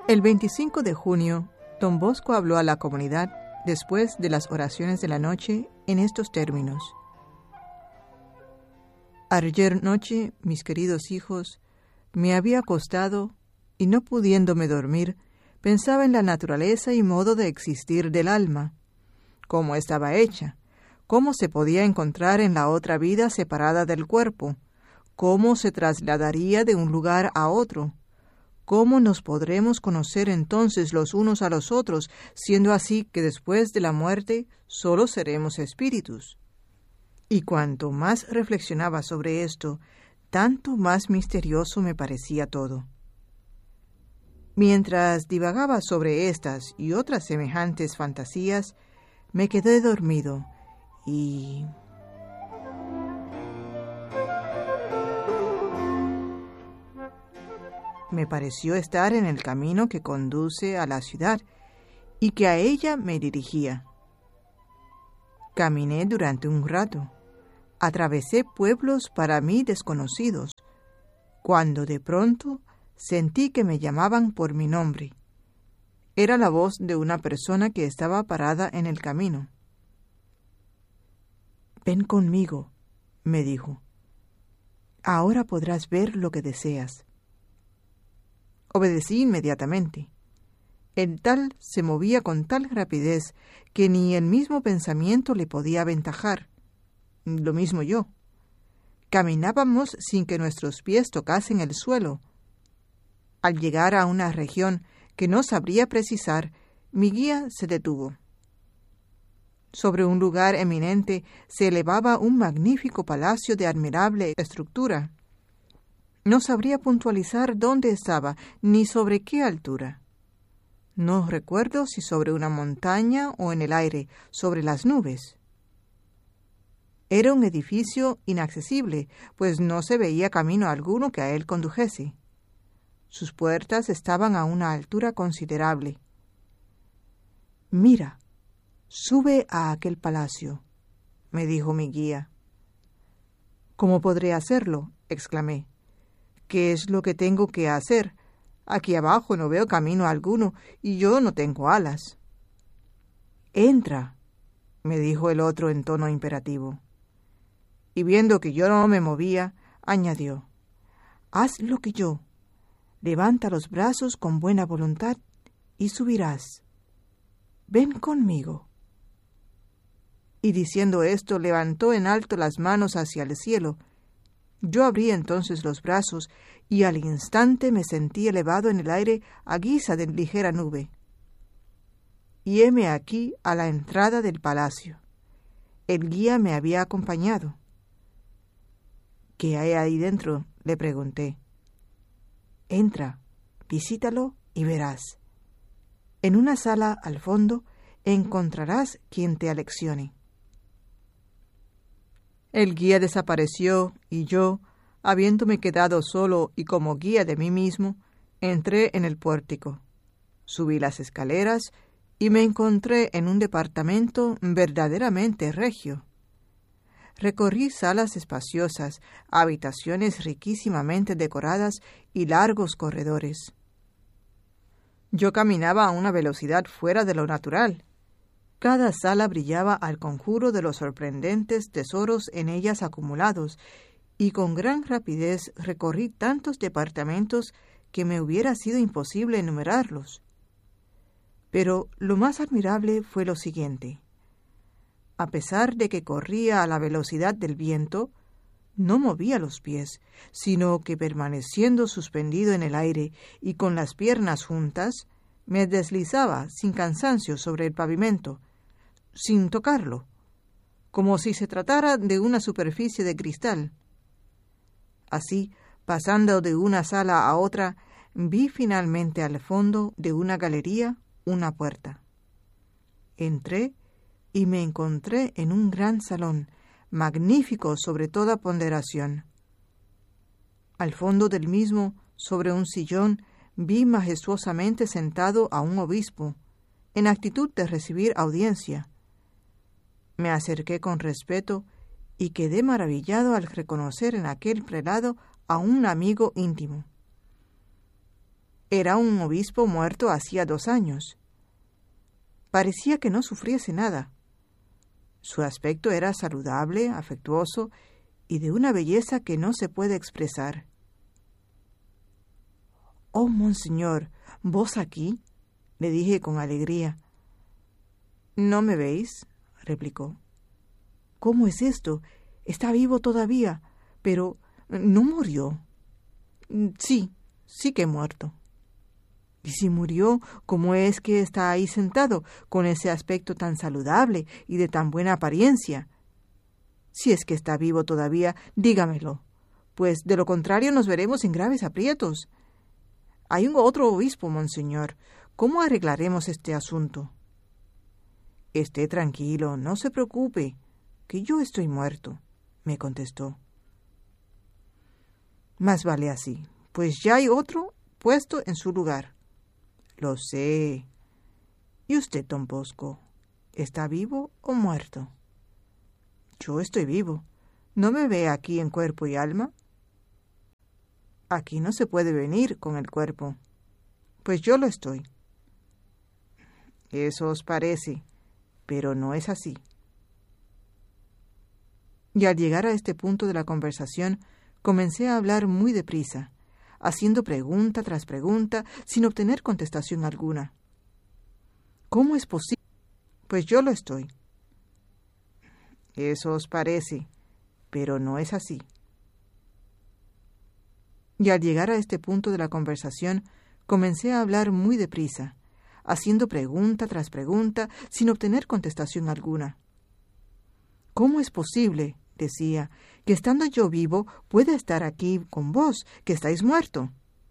El 25 de junio, don Bosco habló a la comunidad después de las oraciones de la noche en estos términos. Ayer noche, mis queridos hijos, me había acostado y no pudiéndome dormir, pensaba en la naturaleza y modo de existir del alma, cómo estaba hecha, cómo se podía encontrar en la otra vida separada del cuerpo, cómo se trasladaría de un lugar a otro, cómo nos podremos conocer entonces los unos a los otros, siendo así que después de la muerte solo seremos espíritus. Y cuanto más reflexionaba sobre esto, tanto más misterioso me parecía todo. Mientras divagaba sobre estas y otras semejantes fantasías, me quedé dormido y... me pareció estar en el camino que conduce a la ciudad y que a ella me dirigía. Caminé durante un rato, atravesé pueblos para mí desconocidos, cuando de pronto sentí que me llamaban por mi nombre. Era la voz de una persona que estaba parada en el camino. «Ven conmigo», me dijo. «Ahora podrás ver lo que deseas». Obedecí inmediatamente. El tal se movía con tal rapidez que ni el mismo pensamiento le podía aventajar. Lo mismo yo. Caminábamos sin que nuestros pies tocasen el suelo. Al llegar a una región que no sabría precisar, mi guía se detuvo. Sobre un lugar eminente se elevaba un magnífico palacio de admirable estructura. No sabría puntualizar dónde estaba, ni sobre qué altura. No recuerdo si sobre una montaña o en el aire, sobre las nubes. Era un edificio inaccesible, pues no se veía camino alguno que a él condujese. Sus puertas estaban a una altura considerable. «Mira, sube a aquel palacio», me dijo mi guía. «¿Cómo podré hacerlo?», exclamé. «¿Qué es lo que tengo que hacer? Aquí abajo no veo camino alguno y yo no tengo alas». «Entra», me dijo el otro en tono imperativo. Y viendo que yo no me movía, añadió: «Haz lo que yo. Levanta los brazos con buena voluntad y subirás. Ven conmigo». Y diciendo esto, levantó en alto las manos hacia el cielo. Yo abrí entonces los brazos y al instante me sentí elevado en el aire a guisa de ligera nube. Y heme aquí a la entrada del palacio. El guía me había acompañado. «¿Qué hay ahí dentro?», le pregunté. «Entra, visítalo y verás. En una sala al fondo encontrarás quien te aleccione». El guía desapareció y yo, habiéndome quedado solo y como guía de mí mismo, entré en el pórtico. Subí las escaleras y me encontré en un departamento verdaderamente regio. Recorrí salas espaciosas, habitaciones riquísimamente decoradas y largos corredores. Yo caminaba a una velocidad fuera de lo natural. Cada sala brillaba al conjuro de los sorprendentes tesoros en ellas acumulados, y con gran rapidez recorrí tantos departamentos que me hubiera sido imposible enumerarlos. Pero lo más admirable fue lo siguiente. A pesar de que corría a la velocidad del viento, no movía los pies, sino que permaneciendo suspendido en el aire y con las piernas juntas, me deslizaba sin cansancio sobre el pavimento, sin tocarlo, como si se tratara de una superficie de cristal. Así, pasando de una sala a otra, vi finalmente al fondo de una galería una puerta. Entré y me encontré en un gran salón, magnífico sobre toda ponderación. Al fondo del mismo, sobre un sillón, vi majestuosamente sentado a un obispo, en actitud de recibir audiencia. Me acerqué con respeto y quedé maravillado al reconocer en aquel prelado a un amigo íntimo. Era un obispo muerto hacía 2 años. Parecía que no sufriese nada. Su aspecto era saludable, afectuoso y de una belleza que no se puede expresar. «Oh, monseñor, ¿vos aquí?», le dije con alegría. «¿No me veis?», replicó. «¿Cómo es esto? Está vivo todavía, pero ¿no murió?». Sí que he muerto». «Y si murió, ¿cómo es que está ahí sentado, con ese aspecto tan saludable y de tan buena apariencia? Si es que está vivo todavía, dígamelo, pues de lo contrario nos veremos en graves aprietos. Hay un otro obispo, monseñor. ¿Cómo arreglaremos este asunto?». «Esté tranquilo, no se preocupe, que yo estoy muerto», me contestó. «Más vale así, pues ya hay otro puesto en su lugar». «Lo sé. ¿Y usted, don Bosco, está vivo o muerto?». «Yo estoy vivo. ¿No me ve aquí en cuerpo y alma?». «Aquí no se puede venir con el cuerpo». «Pues yo lo estoy». «Eso os parece, pero no es así». Y al llegar a este punto de la conversación, comencé a hablar muy deprisa, haciendo pregunta tras pregunta, sin obtener contestación alguna. «¿Cómo es posible?». «Pues yo lo estoy». «Eso os parece, pero no es así». Y al llegar a este punto de la conversación, comencé a hablar muy deprisa, haciendo pregunta tras pregunta, sin obtener contestación alguna. «¿Cómo es posible?», decía, «que estando yo vivo pueda estar aquí con vos, que estáis muerto?».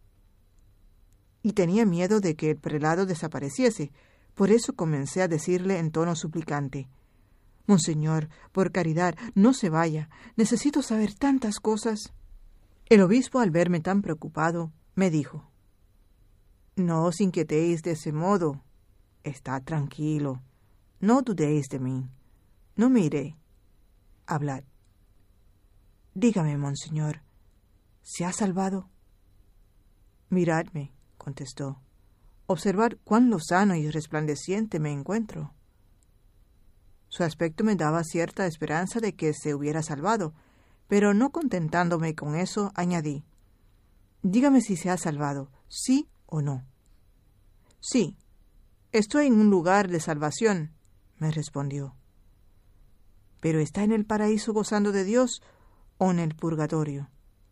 Y tenía miedo de que el prelado desapareciese, por eso comencé a decirle en tono suplicante: «Monseñor, por caridad, no se vaya, necesito saber tantas cosas». El obispo, al verme tan preocupado, me dijo: «No os inquietéis de ese modo. Estad tranquilo. No dudéis de mí. No me iré. Hablad. Dígame, monseñor, ¿se ha salvado?». «Miradme», contestó. «Observad cuán lozano y resplandeciente me encuentro». Su aspecto me daba cierta esperanza de que se hubiera salvado, pero no contentándome con eso, añadí: «Dígame si se ha salvado, sí o no». «Sí, estoy en un lugar de salvación», me respondió. «¿Pero está en el paraíso gozando de Dios o en el purgatorio?».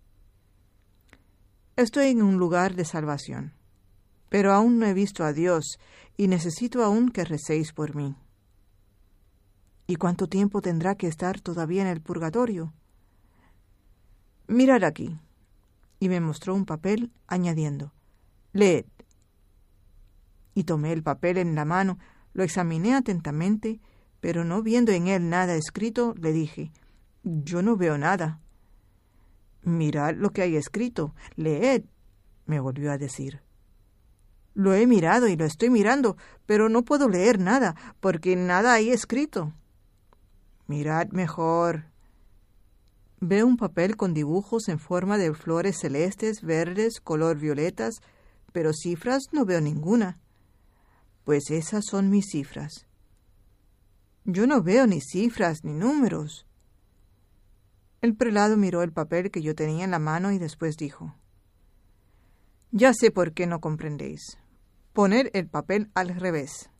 «Estoy en un lugar de salvación, pero aún no he visto a Dios y necesito aún que recéis por mí». «¿Y cuánto tiempo tendrá que estar todavía en el purgatorio?». «Mirad aquí», y me mostró un papel, añadiendo: «Leed». Y tomé el papel en la mano, lo examiné atentamente, pero no viendo en él nada escrito, le dije: «Yo no veo nada». «Mirad lo que hay escrito, leed», me volvió a decir. «Lo he mirado y lo estoy mirando, pero no puedo leer nada, porque nada hay escrito». «Mirad mejor». Veo un papel con dibujos en forma de flores celestes, verdes, color violetas, pero cifras no veo ninguna. «Pues esas son mis cifras». «Yo no veo ni cifras ni números». El prelado miró el papel que yo tenía en la mano y después dijo: «Ya sé por qué no comprendéis. Poned el papel al revés».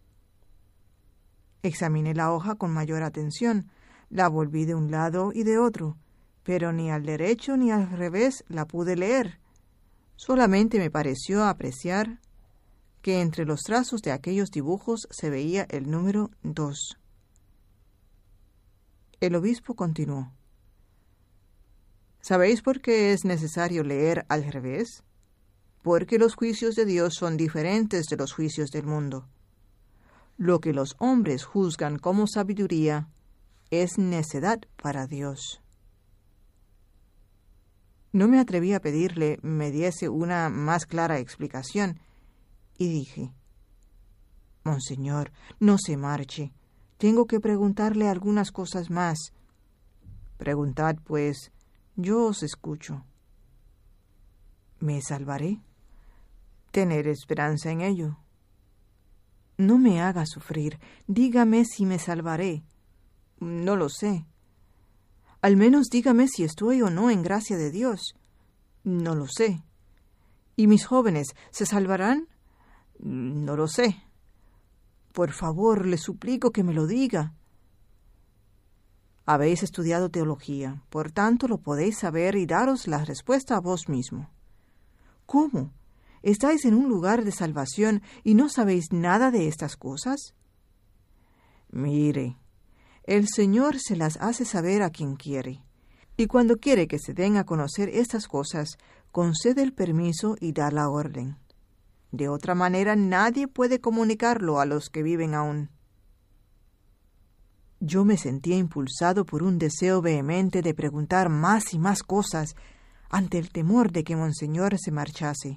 Examiné la hoja con mayor atención, la volví de un lado y de otro, pero ni al derecho ni al revés la pude leer. Solamente me pareció apreciar que entre los trazos de aquellos dibujos se veía el número 2. El obispo continuó: ¿Sabéis por qué es necesario leer al revés? Porque los juicios de Dios son diferentes de los juicios del mundo. Lo que los hombres juzgan como sabiduría es necedad para Dios. No me atreví a pedirle me diese una más clara explicación, y dije: «Monseñor, no se marche. Tengo que preguntarle algunas cosas más». «Preguntad, pues, yo os escucho». «¿Me salvaré?». tener esperanza en ello. No me haga sufrir. Dígame si me salvaré. No lo sé. Al menos dígame si estoy o no en gracia de Dios. No lo sé. ¿Y mis jóvenes se salvarán? No lo sé. Por favor, le suplico que me lo diga. Habéis estudiado teología, por tanto lo podéis saber y daros la respuesta a vos mismo. ¿Cómo? ¿Estáis en un lugar de salvación y no sabéis nada de estas cosas? Mire, el Señor se las hace saber a quien quiere, y cuando quiere que se den a conocer estas cosas, concede el permiso y da la orden. De otra manera nadie puede comunicarlo a los que viven aún. Yo me sentía impulsado por un deseo vehemente de preguntar más y más cosas ante el temor de que Monseñor se marchase.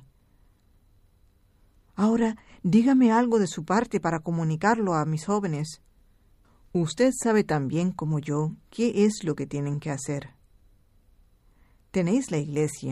Ahora, dígame algo de su parte para comunicarlo a mis jóvenes. Usted sabe tan bien como yo qué es lo que tienen que hacer. Tenéis la iglesia